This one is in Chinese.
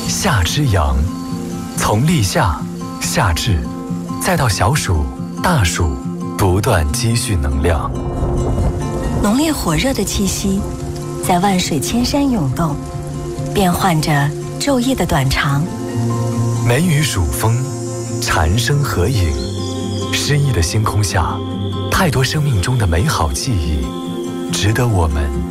夏之阳，从立夏、夏至，再到小暑、大暑，不断积蓄能量。 浓烈火热的气息，在万水千山涌动，变换着昼夜的短长。 梅雨暑风，蝉声合影，诗意的星空下，太多生命中的美好记忆，值得我们